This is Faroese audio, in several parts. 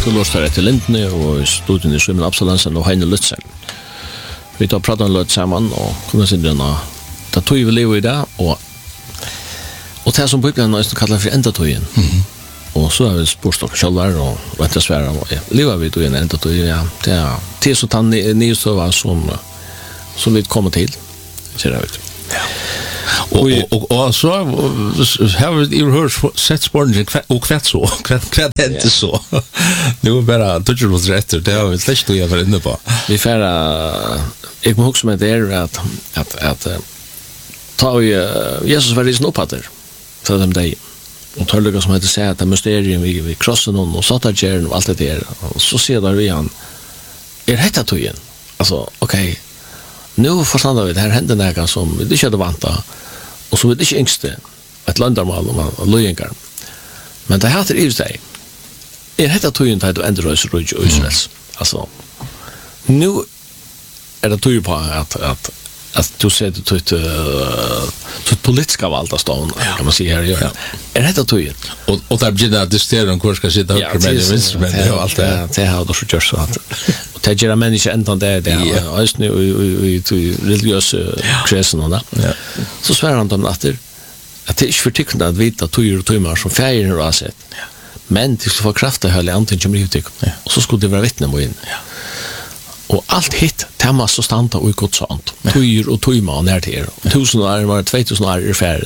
låstar till Lindne och studien i Simon Absalansen och Heine Lutsen. Vi tar pratar en lite samman och kommer se denna det tog vi lever i det och det som Bibeln nästan kallar för ändatöjen. Och så har vi spårstock själva och vänta svära och lever vi då i en ändatöj ja det är så tan ni så var som vi kommer till ser det ut. Och så har vi hört sett spåren och kvart så kvart inte så nu är bara touch was rätt det har vi släckt då jag var inne på vi färra jag må också med det att ta Jesus var liksom uppåter för dem dig och tolka som heter säga att det mysterium vi krossen och satta gärna och allt det där och så ser där vi han detta tog igen alltså okej. Nu förstår vi det här händer något som vi inte hade vanta och som vi inte yngste ett landarmal och löjengar. Men det här är ju sig. Detta tog ju inte att ändra oss och Israels. Alltså nu är det tog ju på att du ser det till politiska valtastånd kan man säga här gör. Är detta tog ju och där blir det diskutera om hur ska sitta upp med instrument och allt det har då så görs så att det gör människor ända det just nu i religiösa krisen och där. Så svär han dem att det är inte förtyckande att vita tojer och tojmar som färger och sett. Men det ska få kraft att höra anten som rivtyck. Och så skulle det vara vittne mot in. Och allt hit tema så stanta och gott sånt. Tojer och tojmar och när till. 1000 år var 2000 år i färgen.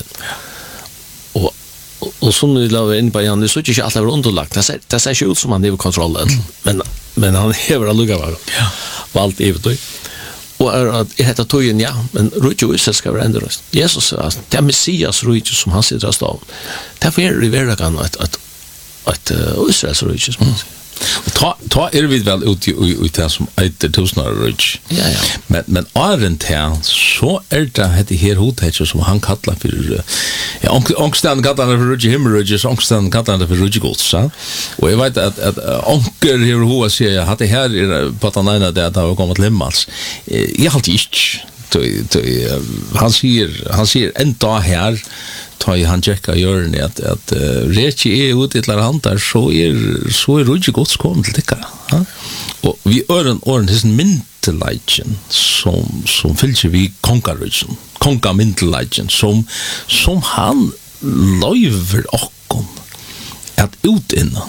Och som vi la in på igen det så inte alla var underlagt. Det ser ju ut som han har kontroll men han häver att lugga var. Och allt är det. Och att det tojen ja, men Rujo ska vara ändå. Jesus alltså det Messias Rujo som han sitter stå. Därför är det väl att Israels Rujo som ta vi väl ut i det som heter tusenårig. Ja. Men åren här så det här hotet som han kallar för ångstan kallar det för Ruji Himmelruji, ångstan kallar det för Ruji Gods. Och jag vet att onkel här hur säger att det här på den ena där det har kommit limmals. Jag har inte han ser en dag här ta i han checka gör ni att rechi är ut i alla handar så är Ruji Gods kom till det och vi ören his mentallegend som fylls vi konka mentallegend som han löver och att ut innan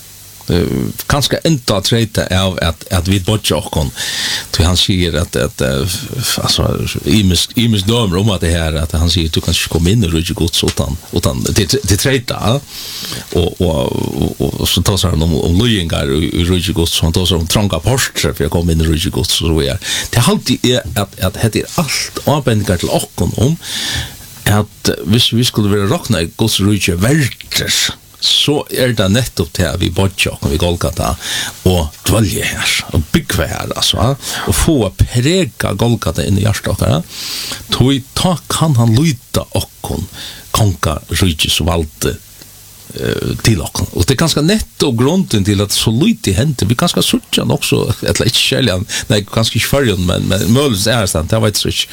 kanske inte treta av att vi bort och till han säger att alltså imis dömer om att det här att han säger du kan inte komma in i Ruji Gods utan det treta och så tar han om löjengar i Ruji Gods så han tar om trånga porster för att komma in i Ruji Gods så är det alltid är att det är allt avbändigar till och om att vi skulle vilja räkna Gods Ruji världers så det nettopp till vi bodja och vi Golgata och dvälje här och bygga här alltså och få prega Golgata in i hjärtat ta kan han lyta och konka rikets valde till och det är ganska netto grunden till att så lite händer vi ganska suckan också eller inte skällan nej ganska förrjun men möjligt är sant det var inte så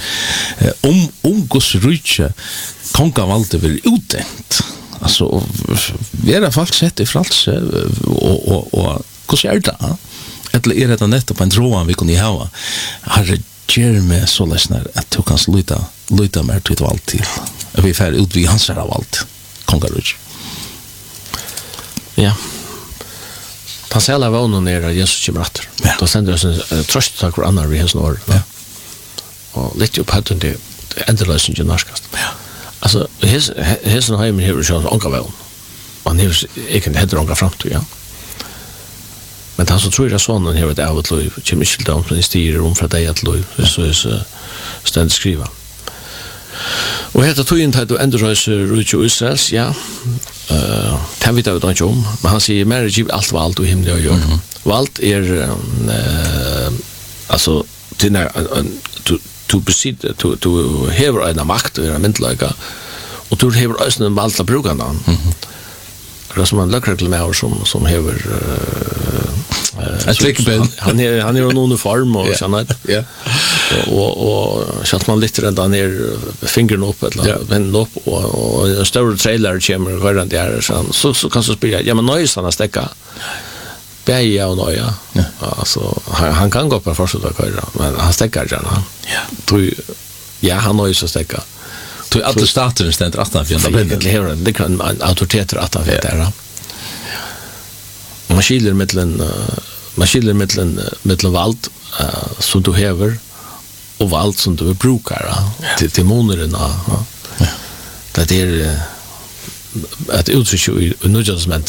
om Guds rike konka valde vill utdent alltså vi är faktiskt sett i frälse och hur ser det eller det nettopp en tråan vi kunde ha har Jeremy så läsnar att du kan sluta mer till allt till vi får ut vi hans av allt kongarage ja passela vånen ner Jesus kommer åter då sänder oss en tröst till andra vi har snor och lite upp hade det ändlösen gymnaskast alltså his och hem här så onka väl man har inte heter onka fram till ja men han så tror jag sonen här vet av att Louis Michel down från styr om för dig att Louis så är ständ skriva och heter tog inte att ändra så Rujo Israels ja kan vi ta ut om men han säger marriage allt var allt och himla och gör allt är alltså till när to besit to have en makt och en mentlaga och to have en malta brukarna det som man lägger med som har han är en uniform och sånt ja och så att man lite ända ner fingern upp eller vända upp och en stor trailer kommer redan där så kan så spela ja men nöjsarna stäcka Bäja och noja. Alltså han kan gå på fortsätta köra, men han stäcker gärna. Ja, han har ju så stäcka. Du alla starter ständer att han finner bilen. Det kan en auktoritet att han vet där. Man skiljer mellan valt som du häver och valt som du brukar till monerna. Det är ett uttryck i nödvändighet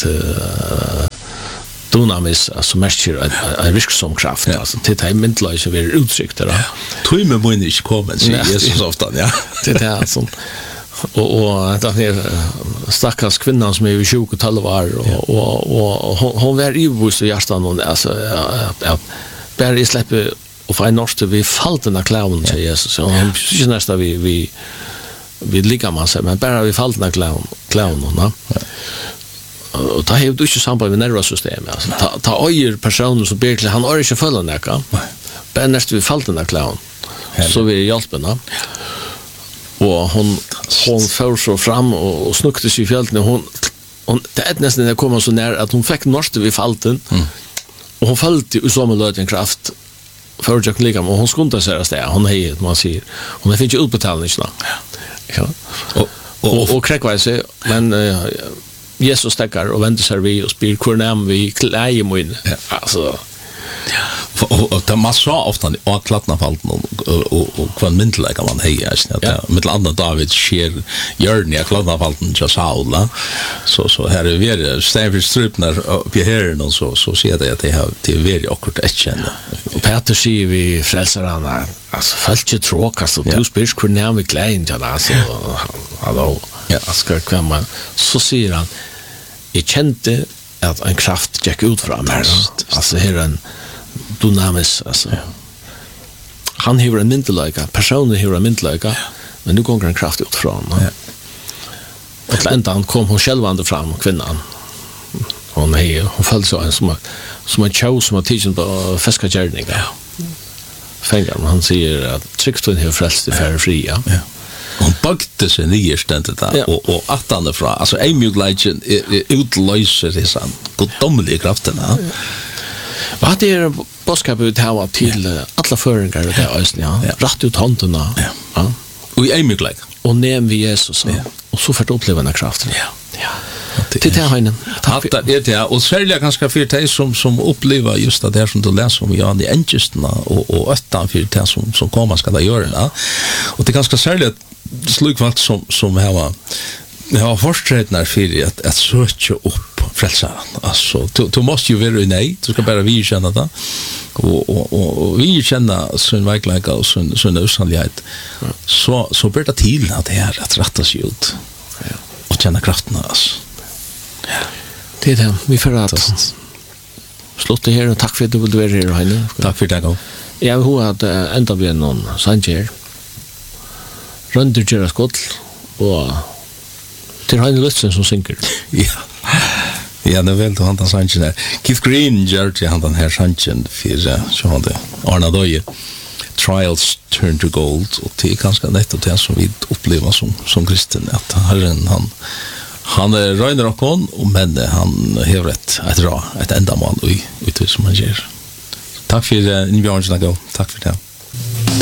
dynamis, alltså märker en virksom kraft, alltså till det myndlöj som vi uttryckt där. Tog med mun inte kommen, säger Jesus ofta, ja. Det är alltså, och den här stackars kvinnan som är i 20-talet var, och hon var ivus i hjärtan, alltså, bara i släpper och få en norsk vi fallt av kläven, säger Jesus. Och hon precis nästan vi ligger man sig, men bara vi fallt av kläven, och ta helt inte samband med nervsystemet alltså ta öjer personer som verkligen han har inte följa näka men nästan vi fallt den klan så vi hjälpna och hon för så fram och snuckte sig i fältet hon det är nästan när kommer så nära att hon fick norst vi fallt den och hon fallt i samma löden kraft för jag ligga och hon skuntar sig där hon är man ser hon fick ju utbetalningarna och kräckvise men Jesus stäckar och vänder sig vi och spyr hur när vi kläjer mun. Alltså och det man så ofta och klattna fallt och kvar myndlägga man heja snätt med andra David sker görn jag klattna fallen just Saul så här är vi stäver strupnar upp i herren och så ser det att det har till väldigt akkurat ett känna. Och Peter säger vi frälsarna alltså fallt ju tråkigt så du spyr hur när vi kläjer alltså hallå ska komma så säger han jag kände att en kraft gick ut fram här alltså här en dynamis alltså han har en myndlöjka personen har en myndlöjka men nu går en kraft ut fram och till ända han kom hon självande fram kvinnan hon föll så en som en tjau som har tidsen på fiskagärningar fängaren han säger att tryckstun har frälst i färre fria hon bakte sig nierständigt och att han ifrån alltså en mjukleggen utlöser dessa goddomliga krafterna. Vad det är boskap ut här till alla föringar och det ösnja rätt ut händerna och i en mjuklegg och näm vi Jesus och så för att uppleva den kraften till det här det är det och särskilt ganska för dig som upplever just det där som du läser om Jan i Engestna och öttan för det som kommer ska det göra och det är ganska särskilt slukvalt som har fortsättningar för att söka upp frälsaren. Alltså, du måste ju vara nej, du ska bara vi känna det. Och vi känna sin verklighet och sin usanlighet. Så blir det till att det är att rätta sig ut. Och känna krafterna. Alltså. Det är det. Vi får att slått det här och tack för att du vill vara här, Heine. Tack för det. Jag har haft ända vid någon sanger. Rönder Gerard Scott och till Heine Lutsen som synker. Ja, det är väl då han sanchen där. Keith Green gör han den här sanchen för så hade Arna Doje. Trials turn to gold och det är ganska lätt att det som vi upplever som kristen att Herren han är röjner och kon men han har ett ändamål i det som han gör. Tack för inbjudan. Tack för det.